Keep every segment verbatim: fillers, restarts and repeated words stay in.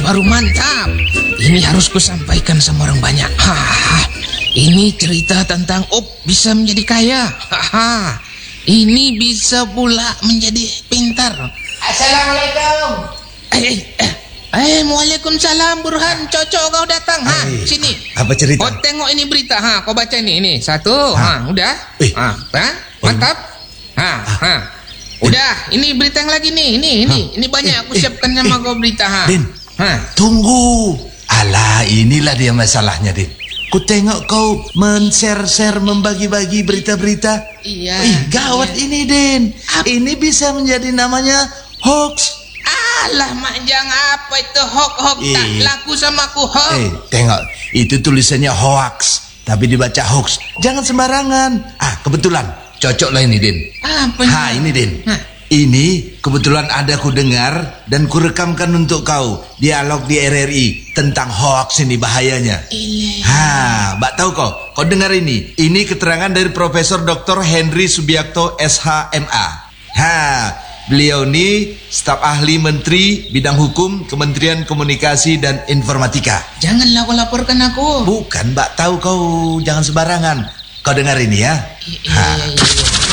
baru mantap. Ini harus kusampaikan sama orang banyak. Haha. Ini cerita tentang Up bisa menjadi kaya. Haha. Ini bisa pula menjadi pintar. Assalamualaikum. Eh, eh, eh, Waalaikumsalam Burhan. Cocok kau datang. Ha, Ay, sini. Apa cerita? Kau tengok ini berita. Ha, kau baca ini. Ini satu. Ha, ha udah. Eh. Ha, ha, mantap. Ha, ha. Udah. Ini berita yang lagi nih. Ini, ini, ha. Ini banyak aku siapkan eh, sama eh, kau berita. Ha. Din, Ha. tunggu. Alah, inilah dia masalahnya, Din. Ku tengok kau men-share-share, membagi-bagi berita-berita. Iya. Ih, gawat iya. ini, Din. Ini bisa menjadi namanya hoax. Alah, Majang, apa itu hoax-hoax? Eh. Tak laku sama aku hoax. Eh, tengok. Itu tulisannya hoax, tapi dibaca hoax. Jangan sembarangan. Ah, kebetulan. Cocok lah ini, Din. Apa Ha, ini, Din. Hah. Ini kebetulan ada ku dengar dan ku rekamkan untuk kau dialog di R R I tentang hoax ini bahayanya. Iya. Ha, mbak tahu kau? Kau dengar ini? Ini keterangan dari Profesor Doktor Henry Subiakto S H M A. Ha, beliau ini staf ahli Menteri Bidang Hukum Kementerian Komunikasi dan Informatika. Janganlah kau laporkan aku. Bukan, mbak tahu kau, jangan sembarangan. Kau dengar ini ya? Iya, Ha. iya, iya.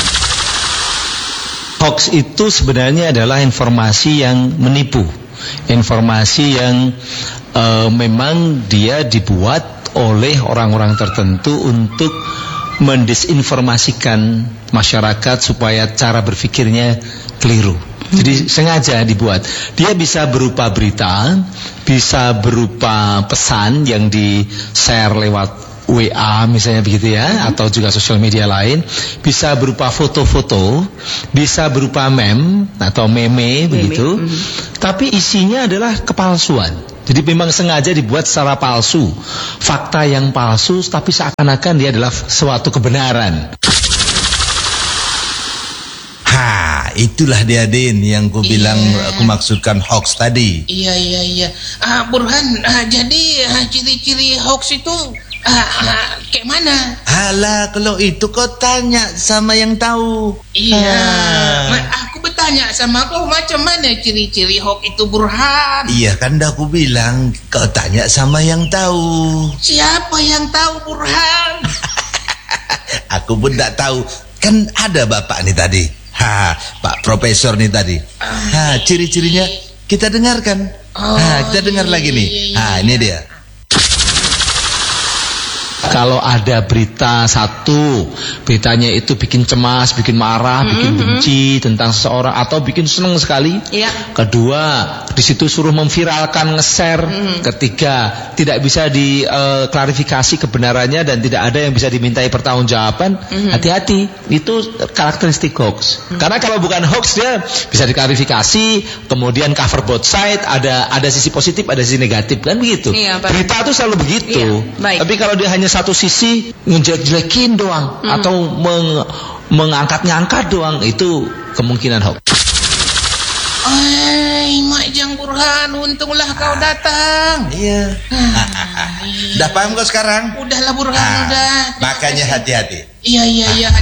Hoax itu sebenarnya adalah informasi yang menipu, informasi yang uh, memang dia dibuat oleh orang-orang tertentu untuk mendisinformasikan masyarakat supaya cara berpikirnya keliru. Jadi sengaja dibuat. Dia bisa berupa berita, bisa berupa pesan yang di-share lewat W A misalnya begitu ya, atau juga sosial media lain, bisa berupa foto-foto, bisa berupa meme atau meme, meme begitu, mm-hmm. Tapi isinya adalah kepalsuan. Jadi memang sengaja dibuat secara palsu, fakta yang palsu, tapi seakan-akan dia adalah suatu kebenaran. Ha, itulah dia, Din, yang ku bilang, Iya. aku maksudkan hoax tadi. Iya, iya, iya. Ah, Burhan, ah, jadi ah, ciri-ciri hoax itu ah, ah, kayak mana? Alah, kalau itu kau tanya sama yang tahu. Iya. Ah. Ma- aku bertanya sama kau macam mana ciri-ciri hoax itu, Burhan? Iya kan dah aku bilang, kau tanya sama yang tahu. Siapa yang tahu, Burhan? Aku pun tak tahu. Kan ada bapak nih tadi. Ha, Pak Profesor nih tadi. Ha, ciri-cirinya kita dengarkan. Oh, Ha, kita dengar iya, lagi nih. iya, iya, Ha, ini dia. Kalau ada berita satu, beritanya itu bikin cemas, bikin marah, bikin benci tentang seseorang, atau bikin seneng sekali. Iya. Kedua, di situ suruh memviralkan, nge-share. Ketiga, tidak bisa diklarifikasi kebenarannya dan tidak ada yang bisa dimintai pertanggungjawaban. Hati-hati, itu karakteristik hoax. Karena kalau bukan hoax, dia bisa diklarifikasi, kemudian cover both side, ada ada sisi positif, ada sisi negatif, kan begitu. Iya, Pak. Berita itu selalu begitu. Iya, baik. Tapi kalau dia hanya satu sisi ngejelek-jelekin doang, Hmm. atau meng, mengangkat-ngangkat doang, itu kemungkinan hoax. Hai, Majang Burhan, untunglah kau datang. Iya. Dah paham kau sekarang? Udahlah Burhan, Ah, udah. makanya hati-hati. Iya, iya, iya.